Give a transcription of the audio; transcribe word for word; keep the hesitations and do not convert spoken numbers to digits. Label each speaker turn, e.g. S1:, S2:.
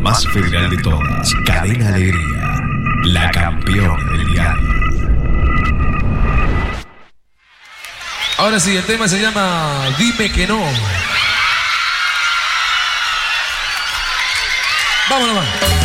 S1: más federal de todas, Cadena Alegría, la campeona del diario.
S2: Ahora sí, el tema se llama Dime que no. Vámonos, man.